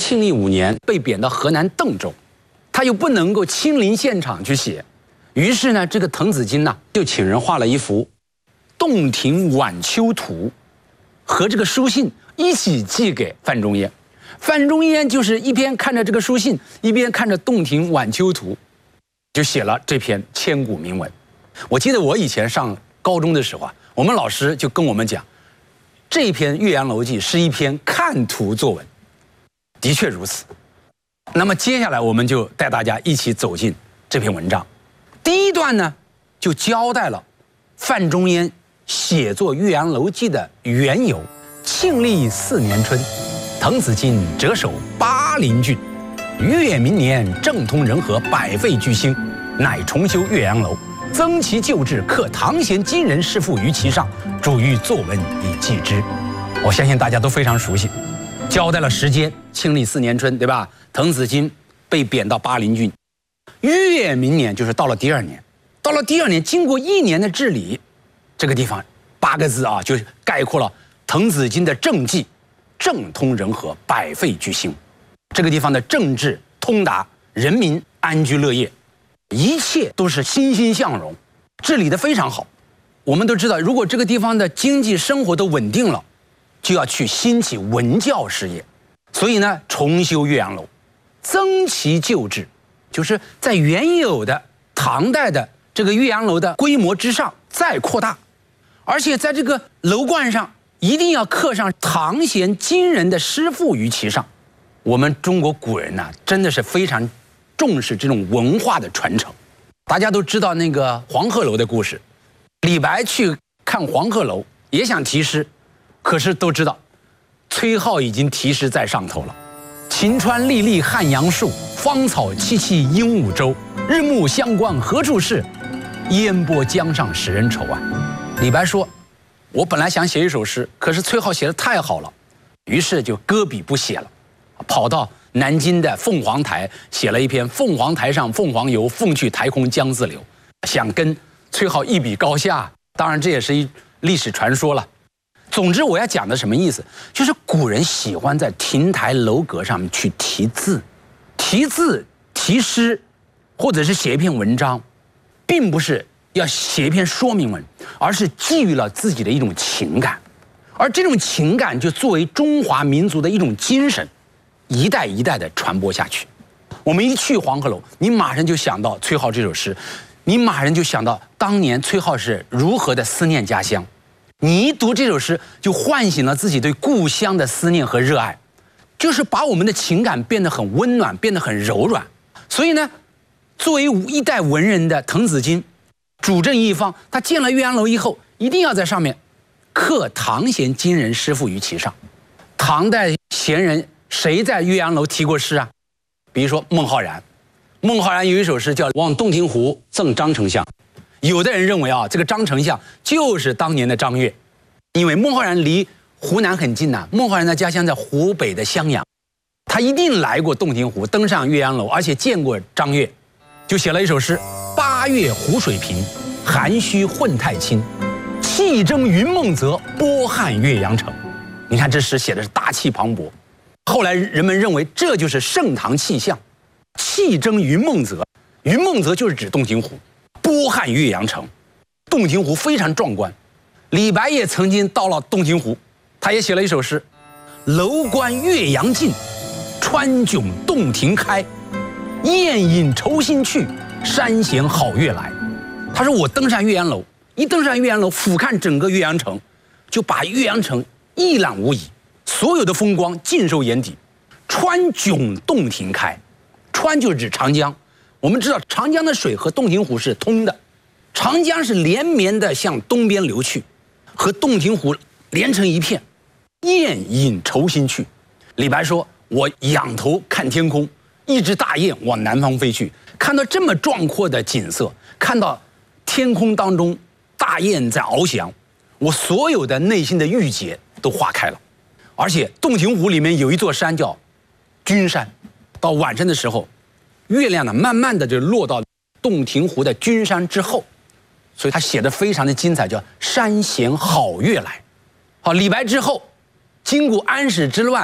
庆历5年被贬到河南邓州，他又不能够亲临现场去写，于是呢，这个滕子京呢就请人画了一幅《洞庭晚秋图》，和这个书信一起寄给范仲淹。范仲淹就是一边看着这个书信，一边看着《洞庭晚秋图》，就写了这篇千古名文。我记得我以前上高中的时候啊，我们老师就跟我们讲，这篇《岳阳楼记》是一篇看图作文，的确如此。那么接下来我们就带大家一起走进这篇文章。第一段呢，就交代了范仲淹写作《岳阳楼记》的缘由。庆历4年春，滕子京谪守巴陵郡，越明年，政通人和，百废具兴，乃重修岳阳楼，增其旧制，刻唐贤今人诗赋于其上，著于作文以记之。我相信大家都非常熟悉，交代了时间，庆历4年春，对吧？滕子京被贬到巴陵郡，越明年就是到了第2年，到了第2年，经过1年的治理，这个地方8个字啊，就概括了滕子京的政绩：政通人和，百废具兴。这个地方的政治通达，人民安居乐业，一切都是欣欣向荣，治理得非常好。我们都知道，如果这个地方的经济生活都稳定了，就要去兴起文教事业，所以呢，重修岳阳楼，增其旧制，就是在原有的唐代的这个岳阳楼的规模之上再扩大，而且在这个楼冠上一定要刻上唐贤今人的诗赋于其上。我们中国古人呢，真的是非常重视这种文化的传承。大家都知道那个黄鹤楼的故事，李白去看黄鹤楼也想题诗，可是都知道崔颢已经题诗在上头了。晴川历历汉阳树，芳草萋萋鹦鹉洲。日暮乡关何处是？烟波江上使人愁啊。李白说，我本来想写一首诗，可是崔颢写得太好了，于是就搁笔不写了，跑到南京的凤凰台写了一篇《凤凰台上凤凰游，凤去台空江自流》，想跟崔颢一比高下。当然这也是一历史传说了。总之我要讲的什么意思，就是古人喜欢在亭台楼阁上面去题字，题诗，或者是写一篇文章，并不是要写一篇说明文，而是寄予了自己的一种情感，而这种情感就作为中华民族的一种精神，一代一代的传播下去。我们一去黄鹤楼，你马上就想到崔颢这首诗，你马上就想到当年崔颢是如何的思念家乡。你一读这首诗，就唤醒了自己对故乡的思念和热爱，就是把我们的情感变得很温暖，变得很柔软。所以呢，作为一代文人的滕子京，主政一方，他建了岳阳楼以后，一定要在上面刻唐贤今人诗赋于其上。唐代贤人谁在岳阳楼题过诗啊？比如说孟浩然，孟浩然有一首诗叫《望洞庭湖赠张丞相》。有的人认为啊，这个张丞相就是当年的张悦，因为孟浩然离湖南很近呐，孟浩然的家乡在湖北的襄阳，他一定来过洞庭湖，登上岳阳楼，而且见过张悦，就写了一首诗：八月湖水平，涵虚混太清，气蒸云梦泽，波撼岳阳城。你看这诗写的是大气磅礴。后来人们认为这就是盛唐气象，气蒸云梦泽，云梦泽就是指洞庭湖，波撼岳阳城，洞庭湖非常壮观。李白也曾经到了洞庭湖，他也写了一首诗：楼观岳阳尽，川迥洞庭开，雁引愁心去，山衔好月来。他说我登上岳阳楼，一登上岳阳楼，俯瞰整个岳阳城，就把岳阳城一览无遗，所有的风光尽收眼底。川迥洞庭开，川就是指长江。我们知道长江的水和洞庭湖是通的，长江是连绵的向东边流去，和洞庭湖连成一片。雁引愁心去，李白说我仰头看天空，一只大雁往南方飞去，看到这么壮阔的景色，看到天空当中大雁在翱翔，我所有的内心的郁结都化开了。而且洞庭湖里面有一座山叫君山，到晚上的时候，月亮呢慢慢的就落到洞庭湖的君山之后，所以他写的非常的精彩，叫山衔好月来。好，李白之后，经过安史之乱，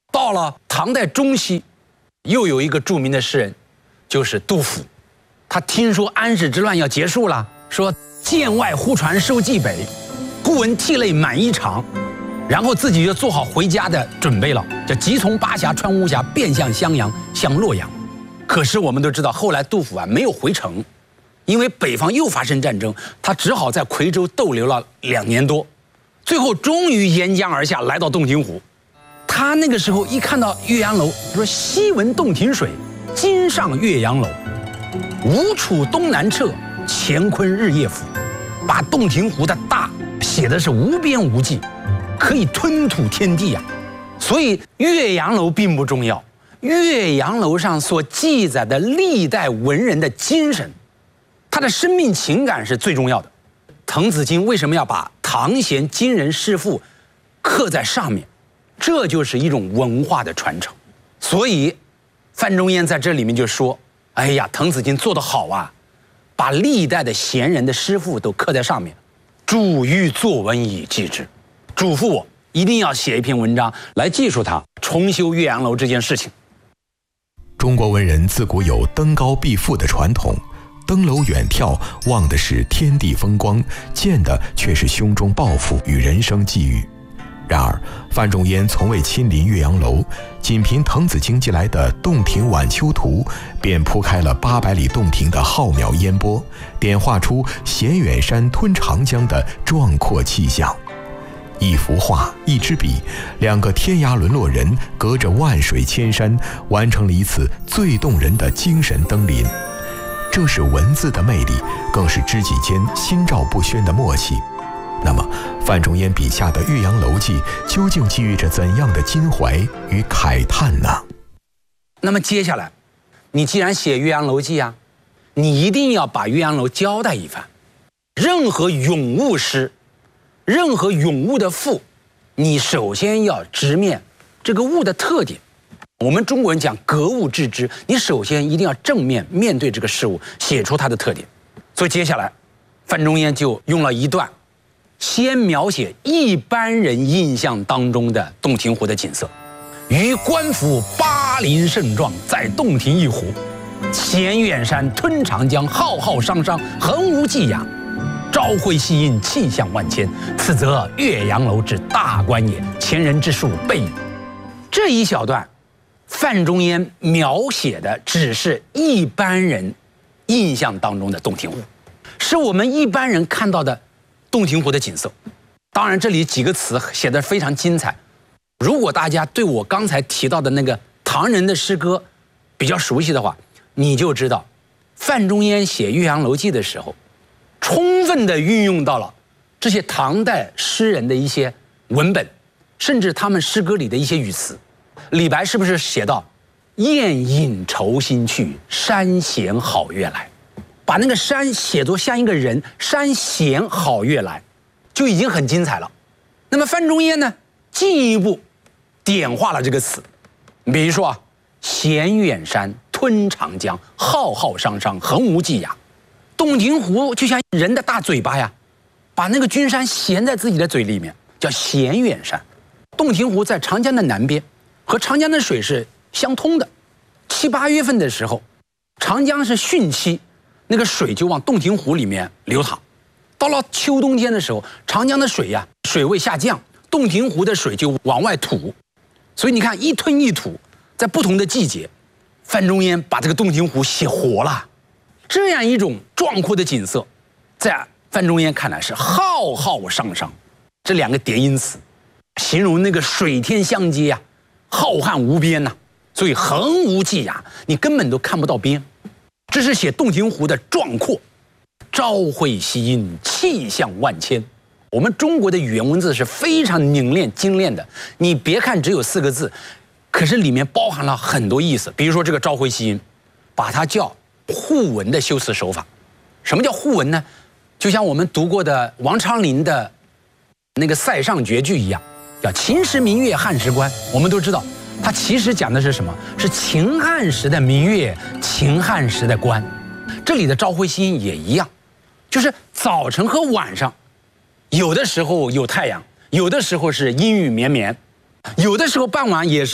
到了唐代中期，又有一个著名的诗人，就是杜甫。他听说安史之乱要结束了，说剑外忽传收蓟北，忽闻涕泪满衣裳。然后自己就做好回家的准备了，就急从巴峡穿巫峡，便向襄阳向洛阳。可是我们都知道，后来杜甫啊没有回城，因为北方又发生战争，他只好在夔州逗留了2年多，最后终于沿江而下，来到洞庭湖。他那个时候一看到岳阳楼，说昔闻洞庭水，今上岳阳楼。吴楚东南坼，乾坤日夜浮。把洞庭湖的大写的是无边无际，可以吞吐天地啊。所以岳阳楼并不重要，岳阳楼上所记载的历代文人的精神，他的生命情感是最重要的。滕子京为什么要把唐贤今人弑父刻在上面？这就是一种文化的传承。所以范仲淹在这里面就说，哎呀，滕子京做得好啊，把历代的贤人的诗赋都刻在上面，著欲作文以记之，嘱咐我一定要写一篇文章来记述他重修岳阳楼这件事情。 中国文人自古有登高避富的传统，登楼远眺，望的是天地风光，见的却是胸中抱负与人生际遇。然而范仲淹从未亲临岳阳楼，仅凭滕子京寄来的《洞庭晚秋图》，便铺开了800里洞庭的浩渺烟波，点画出衔远山吞长江的壮阔气象。一幅画，一支笔，2个天涯沦落人隔着万水千山，完成了一次最动人的精神登临。这是文字的魅力，更是知己间心照不宣的默契。那么范仲淹笔下的岳阳楼记究竟寄予着怎样的襟怀与慨叹呢？ 那么接下来，你既然写岳阳楼记啊，你一定要把岳阳楼交代一番。任何咏物诗，任何咏物的赋，你首先要直面这个物的特点。我们中国人讲格物致知，你首先一定要正面面对这个事物，写出它的特点。所以接下来范仲淹就用了一段先描写一般人印象当中的洞庭湖的景色。于官府巴陵盛壮，在洞庭一湖，衔远山吞长江，浩浩汤汤，横无际涯。朝晖夕映，气象万千，此则岳阳楼之大观也。前人之述备矣。这一小段，范仲淹描写的只是一般人印象当中的洞庭湖，是我们一般人看到的洞庭湖的景色。当然这里几个词写得非常精彩，如果大家对我刚才提到的那个唐人的诗歌比较熟悉的话，你就知道范仲淹写岳阳楼记的时候，充分地运用到了这些唐代诗人的一些文本，甚至他们诗歌里的一些语词。李白是不是写到雁引愁心去，山衔好月来，把那个山写作像一个人，山衔好月来，就已经很精彩了。那么范仲淹呢，进一步点化了这个词，比如说啊，衔远山吞长江，浩浩汤汤，横无际涯。洞庭湖就像人的大嘴巴呀，把那个君山衔在自己的嘴里面，叫衔远山。洞庭湖在长江的南边，和长江的水是相通的。7、8月份的时候，长江是汛期，那个水就往洞庭湖里面流淌。到了秋冬天的时候，长江的水呀，水位下降，洞庭湖的水就往外吐。所以你看，一吞一吐，在不同的季节，范仲淹把这个洞庭湖写活了。这样一种壮阔的景色，在范仲淹看来是浩浩汤汤。这2个叠音词，形容那个水天相接啊，浩瀚无边呐，所以横无际涯，你根本都看不到边。这是写洞庭湖的壮阔。朝晖夕映，气象万千。我们中国的语言文字是非常凝练精炼的，你别看只有4个字，可是里面包含了很多意思。比如说这个朝晖夕映，把它叫互文的修辞手法。什么叫互文呢？就像我们读过的王昌龄的那个塞上绝句一样，叫秦时明月汉时关。我们都知道它其实讲的是什么？是秦汉时的明月，秦汉时的关。这里的朝晖夕映也一样，就是早晨和晚上，有的时候有太阳，有的时候是阴雨绵绵，有的时候傍晚也是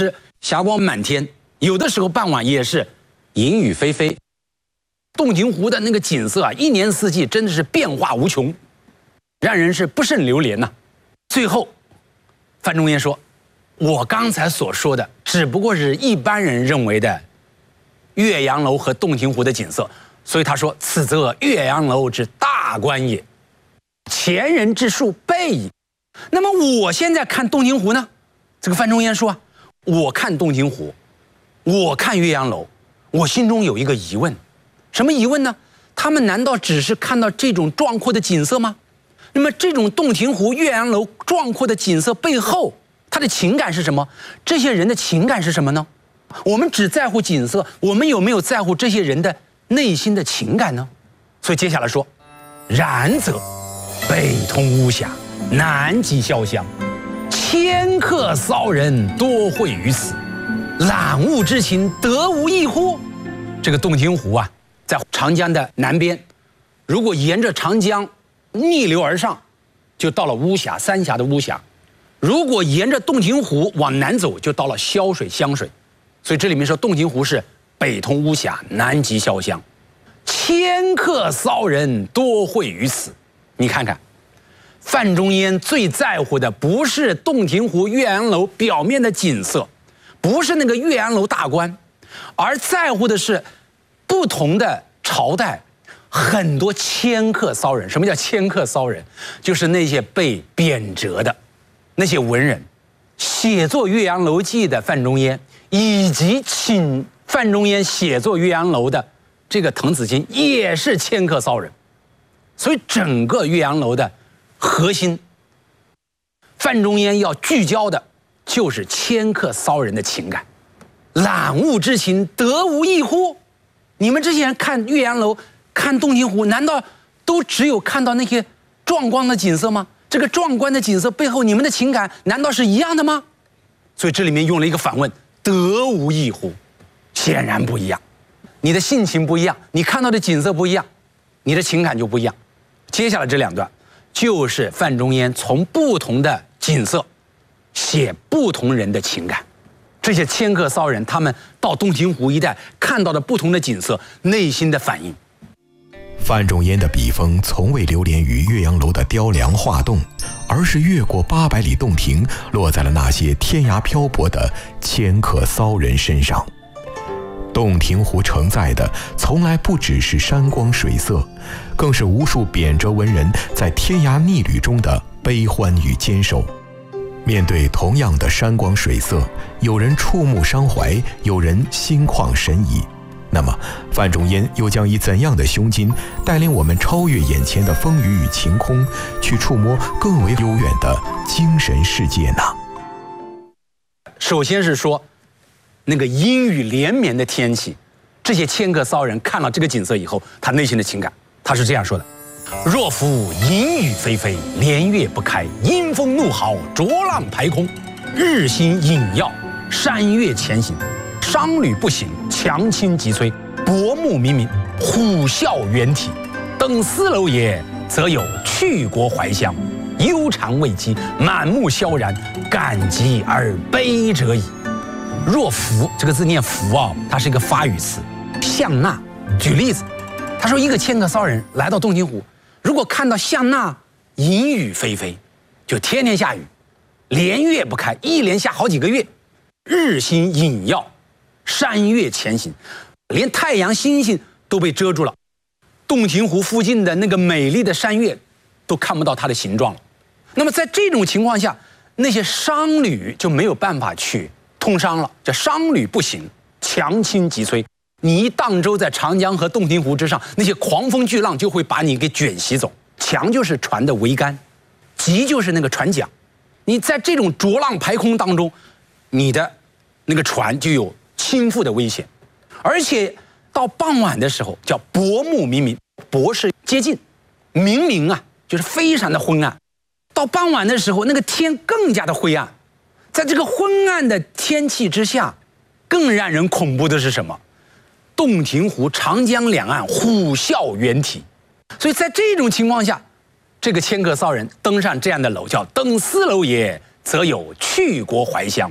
霞光满天，有的时候傍晚也是阴雨霏霏。洞庭湖的那个景色啊，一年四季真的是变化无穷，让人是不胜流连呐。最后，范仲淹说：“我刚才所说的只不过是一般人认为的岳阳楼和洞庭湖的景色，所以他说：‘此则岳阳楼之大观也，前人之述备矣。’那么我现在看洞庭湖呢？这个范仲淹说啊，我看洞庭湖，我看岳阳楼，我心中有一个疑问。”什么疑问呢？他们难道只是看到这种壮阔的景色吗？那么这种洞庭湖、岳阳楼壮阔的景色背后，他的情感是什么？这些人的情感是什么呢？我们只在乎景色，我们有没有在乎这些人的内心的情感呢？所以接下来说，然则北通巫峡，南极潇湘，迁客骚人多会于此，览物之情得无异乎？这个洞庭湖啊，在长江的南边，如果沿着长江逆流而上，就到了巫峡，三峡的巫峡；如果沿着洞庭湖往南走，就到了潇水、湘水。所以这里面说洞庭湖是北通巫峡，南极潇湘，迁客骚人多会于此。你看看，范仲淹最在乎的不是洞庭湖、岳阳楼表面的景色，不是那个岳阳楼大观，而在乎的是不同的朝代很多迁客骚人。什么叫迁客骚人？就是那些被贬谪的那些文人。写作《岳阳楼记》的范仲淹，以及请范仲淹写作《岳阳楼》的这个滕子京，也是迁客骚人。所以整个岳阳楼的核心，范仲淹要聚焦的就是迁客骚人的情感。览物之情得无异乎？你们这些人看岳阳楼、看洞庭湖，难道都只有看到那些壮观的景色吗？这个壮观的景色背后，你们的情感难道是一样的吗？所以这里面用了一个反问：得无异乎？显然不一样。你的性情不一样，你看到的景色不一样，你的情感就不一样。接下来这两段，就是范仲淹从不同的景色写不同人的情感。这些迁客骚人，他们到洞庭湖一带看到的不同的景色，内心的反应。 范仲淹的笔锋从未流连于岳阳楼的雕梁画栋，而是越过800里洞庭，落在了那些天涯漂泊的迁客骚人身上。洞庭湖承载的从来不只是山光水色，更是无数贬谪文人在天涯逆旅中的悲欢与坚守。面对同样的山光水色，有人触目伤怀，有人心旷神怡。那么范仲淹又将以怎样的胸襟带领我们超越眼前的风雨与晴空，去触摸更为悠远的精神世界呢？ 首先是说那个阴雨连绵的天气，这些迁客骚人看到这个景色以后，他内心的情感，他是这样说的：若夫阴雨霏霏，连月不开，阴风怒号，浊浪排空，日星隐曜，山岳前行，商旅不行，强倾急摧，薄暮冥冥，虎啸猿啼。登斯楼也，则有去国怀乡，忧谗畏讥，满目萧然，感极而悲者矣。若夫这个字念夫啊，它是一个发语词。向纳举例子，他说一个迁客骚人来到洞庭湖，如果看到向纳阴雨霏霏，就天天下雨，连月不开，一连下好几个月，日星隐曜，山岳前行，连太阳星星都被遮住了，洞庭湖附近的那个美丽的山岳都看不到它的形状了。那么在这种情况下，那些商旅就没有办法去通商了，叫商旅不行，强倾急摧。你一荡舟在长江和洞庭湖之上，那些狂风巨浪就会把你给卷袭走。强就是船的桅杆，急就是那个船桨。你在这种浊浪排空当中，你的那个船就有倾覆的危险。而且到傍晚的时候，叫薄暮冥冥，薄是接近，冥冥啊就是非常的昏暗。到傍晚的时候，那个天更加的灰暗。在这个昏暗的天气之下，更让人恐怖的是什么？洞庭湖、长江两岸虎啸猿啼。所以在这种情况下，这个迁客骚人登上这样的楼，叫登斯楼也，则有去国怀乡。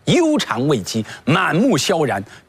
忧谗畏讥，满目萧然，